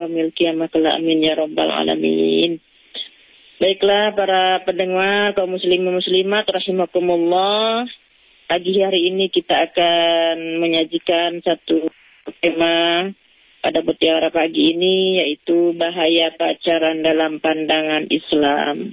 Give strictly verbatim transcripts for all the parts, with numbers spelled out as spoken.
yaumil qiyamah kelak, amin ya rabbal alamin. Baiklah para pendengar kaum muslimin muslimat rahimakumullah, pagi hari ini kita akan menyajikan satu tema pada mutiara pagi ini, yaitu bahaya pacaran dalam pandangan Islam.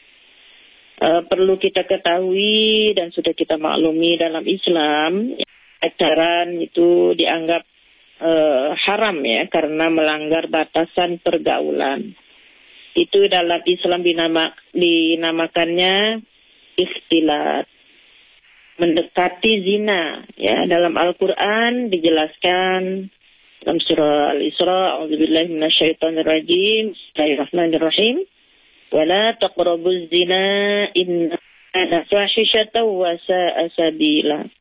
Uh, perlu kita ketahui dan sudah kita maklumi dalam Islam, pacaran itu dianggap uh, haram ya, karena melanggar batasan pergaulan. Itu dalam Islam dinama, dinamakannya ikhtilat, mendekati zina. Ya, dalam Al-Quran dijelaskan dalam surah Al-Isra, a'udzubillahi minasyaitonirrajim, bismillahirrahmanirrahim, wala taqrabuz zina innahu fahisyatan wa sa'a sabila.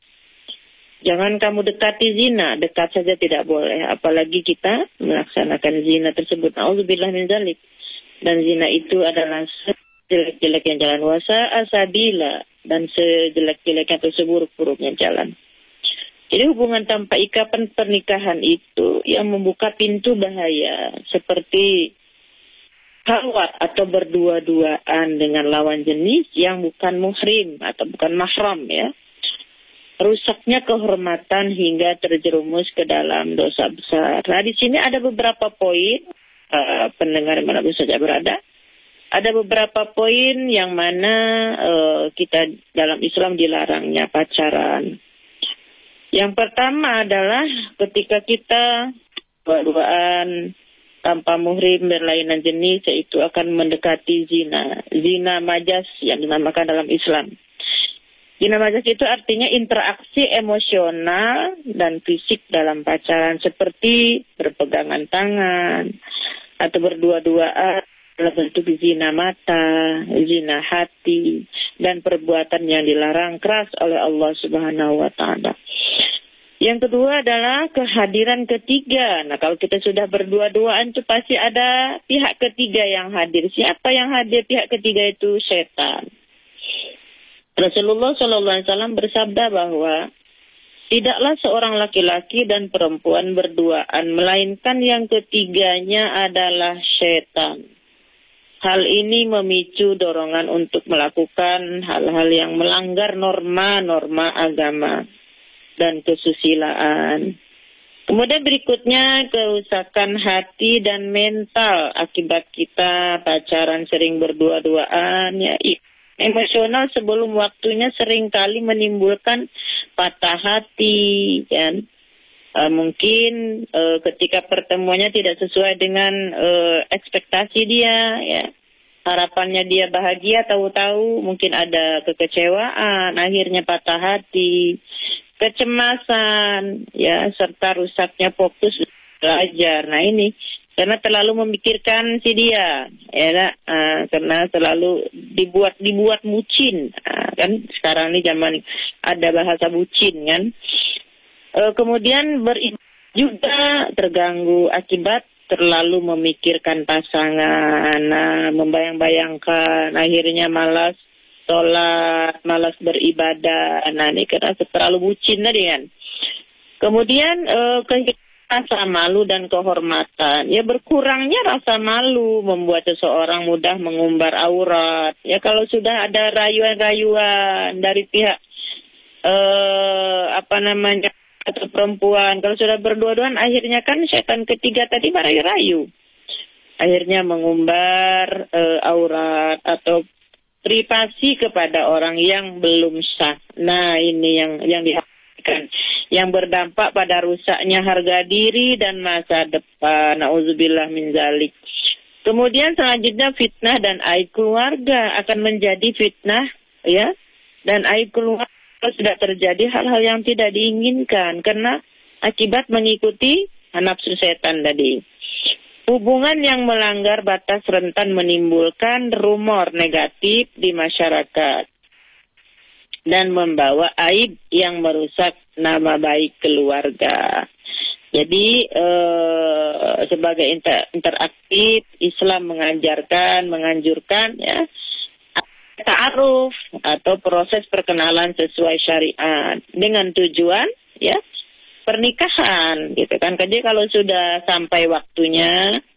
Jangan kamu dekati zina, dekat saja tidak boleh, apalagi kita melaksanakan zina tersebut. A'udzubillahi min dzalik. Dan zina itu adalah sejelek-jeleknya jalan, wasa asabila, dan sejelek-jeleknya atau seburuk-buruknya jalan. Jadi hubungan tanpa ikatan pernikahan itu yang membuka pintu bahaya, seperti khalwat atau berdua-duaan dengan lawan jenis yang bukan muhrim atau bukan mahram ya. Rusaknya kehormatan hingga terjerumus ke dalam dosa besar. Nah, di sini ada beberapa poin. Uh, pendengar mana pun saja berada, ada beberapa poin yang mana uh, kita dalam Islam dilarangnya pacaran. Yang pertama adalah ketika kita berdua-duaan tanpa muhrim berlainan jenis, yaitu akan mendekati zina, zina majas yang dinamakan dalam Islam. Zina majas itu artinya interaksi emosional dan fisik dalam pacaran, seperti berpegangan tangan atau berdua-duaan dalam bentuk zina mata, zina hati, dan perbuatan yang dilarang keras oleh Allah Subhanahu wa taala. Yang kedua adalah kehadiran ketiga. Nah, kalau kita sudah berdua-duaan itu pasti ada pihak ketiga yang hadir. Siapa yang hadir pihak ketiga itu? Setan. Rasulullah shallallahu alaihi wasallam bersabda bahwa tidaklah seorang laki-laki dan perempuan berduaan, melainkan yang ketiganya adalah setan. Hal ini memicu dorongan untuk melakukan hal-hal yang melanggar norma-norma agama dan kesusilaan. Kemudian berikutnya kerusakan hati dan mental akibat kita pacaran sering berdua-duaan ya. Emosional sebelum waktunya seringkali menimbulkan patah hati, kan? E, mungkin e, ketika pertemuannya tidak sesuai dengan e, ekspektasi dia, ya. Harapannya dia bahagia, tahu-tahu mungkin ada kekecewaan, akhirnya patah hati, kecemasan, ya, serta rusaknya fokus belajar. Nah ini karena terlalu memikirkan si dia, ya, uh, karena terlalu dibuat dibuat bucin, uh, kan sekarang ini zaman ada bahasa bucin, kan. Uh, kemudian beribadah juga terganggu akibat terlalu memikirkan pasangan, nah, membayang-bayangkan, akhirnya malas sholat, malas beribadah. Nah ini karena terlalu bucin tadi kan. Kemudian uh, kehilangan rasa malu dan kehormatan. Ya, berkurangnya rasa malu membuat seseorang mudah mengumbar aurat. Ya, kalau sudah ada rayuan-rayuan dari pihak eh, apa namanya atau perempuan, kalau sudah berdua-duaan, akhirnya kan setan ketiga tadi merayu-rayu. Akhirnya mengumbar eh, aurat atau privasi kepada orang yang belum sah. Nah, ini yang yang dihasilkan, yang berdampak pada rusaknya harga diri dan masa depan. Nauzubillah min dzalik. Kemudian selanjutnya fitnah dan aib keluarga akan menjadi fitnah, ya. Dan aib keluarga sudah terjadi hal-hal yang tidak diinginkan karena akibat mengikuti nafsu setan tadi. Hubungan yang melanggar batas rentan menimbulkan rumor negatif di masyarakat dan membawa aib yang merusak nama baik keluarga. Jadi eh, sebagai inter, interaktif, Islam mengajarkan, menganjurkan ya ta'aruf atau proses perkenalan sesuai syariat dengan tujuan ya pernikahan gitu kan. Jadi kalau sudah sampai waktunya